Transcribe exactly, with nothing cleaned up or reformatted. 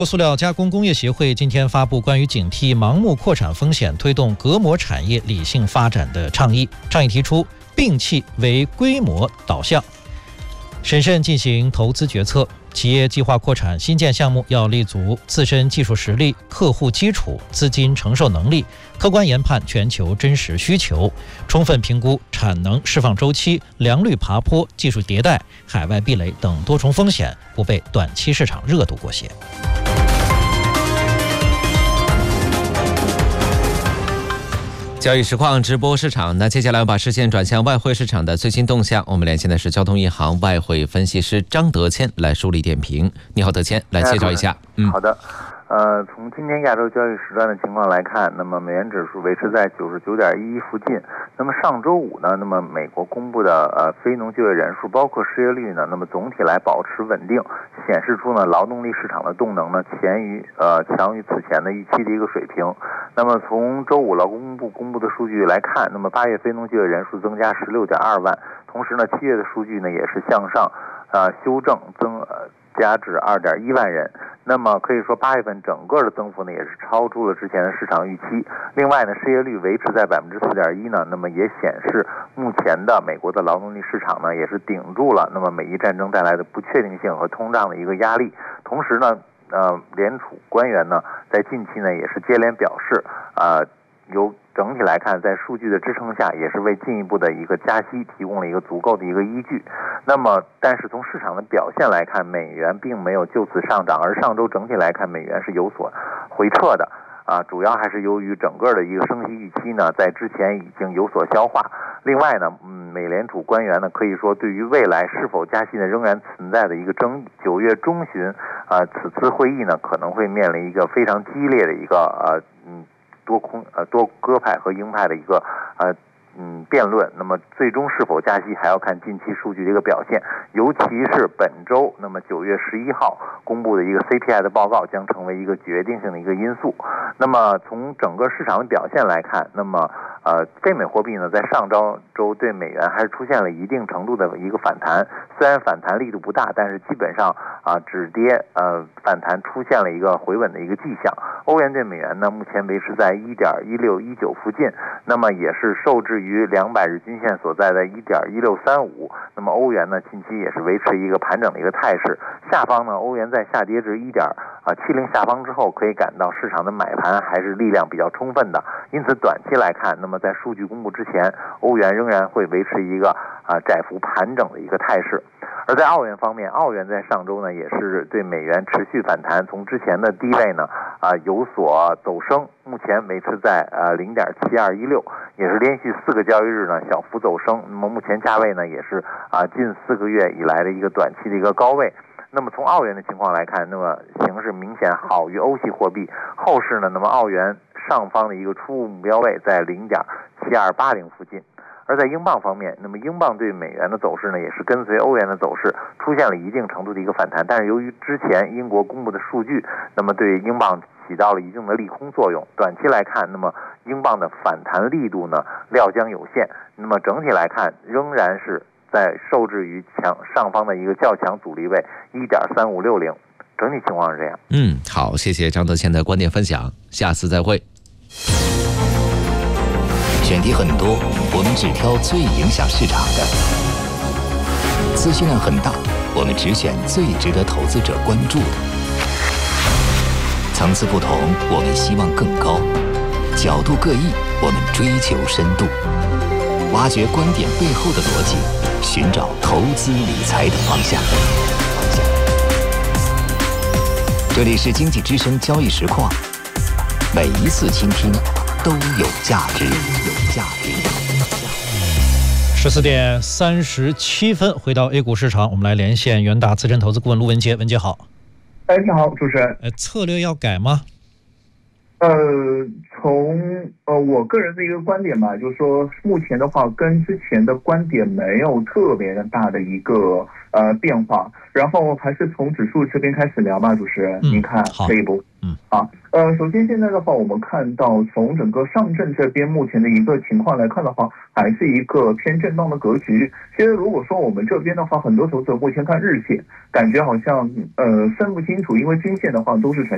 塑料加工工业协会今天发布关于警惕盲目扩产风险、推动隔膜产业理性发展的倡议。倡议提出，摒弃为规模导向，审慎进行投资决策。企业计划扩产新建项目，要立足自身技术实力、客户基础、资金承受能力，客观研判全球真实需求，充分评估产能释放周期、良率爬坡、技术迭代、海外壁垒等多重风险，不被短期市场热度裹挟。 交易实况直播市场，那接下来我把视线转向外汇市场的最新动向。我们连线的是交通银行外汇分析师张德谦来梳理点评。你好，德谦，来介绍一下。 嗯，好的。呃，从今天亚洲交易时段的情况来看，那么美元指数维持在九十九点一一附近。那么上周五呢，那么美国公布的呃非农就业人数，包括失业率呢，那么总体来保持稳定，显示出呢劳动力市场的动能呢前于呃强于此前的预期的一个水平。那么从周五劳工部公布的数据来看，那么八月非农就业人数增加十六点二万，同时呢七月的数据呢也是向上呃修正增呃。加至二点一万人，那么可以说八月份整个的增幅呢也是超出了之前的市场预期。另外呢，失业率维持在百分之四点一呢，那么也显示目前的美国的劳动力市场呢也是顶住了那么美伊战争带来的不确定性和通胀的一个压力。同时呢，呃，联储官员呢在近期呢也是接连表示，呃。由整体来看，在数据的支撑下，也是为进一步的一个加息提供了一个足够的一个依据。那么，但是从市场的表现来看，美元并没有就此上涨，而上周整体来看，美元是有所回撤的。啊，主要还是由于整个的一个升息预期呢，在之前已经有所消化。另外呢，嗯，美联储官员呢，可以说对于未来是否加息呢，仍然存在的一个争议。九月中旬，啊，此次会议呢，可能会面临一个非常激烈的一个呃，嗯。多空呃多鸽派和鹰派的一个呃嗯辩论，那么最终是否加息还要看近期数据的一个表现，尤其是本周，那么九月十一号公布的一个 C P I 的报告将成为一个决定性的一个因素。那么从整个市场的表现来看，那么呃非美货币呢在上周周对美元还是出现了一定程度的一个反弹，虽然反弹力度不大，但是基本上啊、呃、止跌呃反弹出现了一个回稳的一个迹象。欧元对美元呢目前维持在一点一六一九附近，那么也是受制于两百日均线所在的一点一六三五。那么欧元呢近期也是维持一个盘整的一个态势，下方呢欧元在下跌至一点啊七零下方之后，可以感到市场的买盘还是力量比较充分的。因此短期来看，那么在数据公布之前，欧元仍然会维持一个啊窄幅盘整的一个态势。而在澳元方面，澳元在上周呢也是对美元持续反弹，从之前的低位呢啊有所走升，目前维持在呃零点七二一六，也是连续四个交易日呢小幅走升。那么目前价位呢也是啊近四个月以来的一个短期的一个高位。那么从澳元的情况来看，那么形势明显好于欧系货币。后市呢，那么澳元上方的一个初步目标位在零点七二八零附近。而在英镑方面，那么英镑对美元的走势呢，也是跟随欧元的走势出现了一定程度的一个反弹。但是由于之前英国公布的数据，那么对英镑起到了一定的利空作用。短期来看，那么英镑的反弹力度呢料将有限。那么整体来看，仍然是在受制于强上方的一个较强阻力位一点三五六零。整体情况是这样。 嗯，好，谢谢张德谦的观点分享，下次再会。 选题很多，我们只挑最影响市场的；资讯量很大，我们只选最值得投资者关注的。层次不同，我们希望更高；角度各异，我们追求深度。挖掘观点背后的逻辑，寻找投资理财的方向。这里是经济之声交易实况，每一次倾听都有价值，有价值。 十四点三十七分，回到 A 股市场，我们来连线元大资深投资顾问陆文杰。文杰好。 哎，你好，主持人。 呃，策略要改吗？ 呃，从呃我个人的一个观点吧，就是说目前的话，跟之前的观点没有特别的大的一个呃变化。然后还是从指数这边开始聊吧，主持人， 嗯、 您看这一步。 嗯， 好。呃，首先现在的话，我们看到从整个上证这边目前的一个情况来看的话，还是一个偏震荡的格局。其实如果说我们这边的话，很多投资者目前看日线，感觉好像呃分不清楚，因为均线的话都是呈